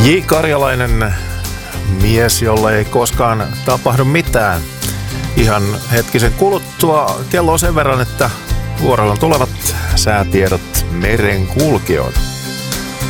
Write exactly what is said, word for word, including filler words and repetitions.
J. Karjalainen, mies, jolle ei koskaan tapahdu mitään. Ihan hetkisen kuluttua kello on sen verran, että vuorolla tulevat säätiedot merenkulkijoilta.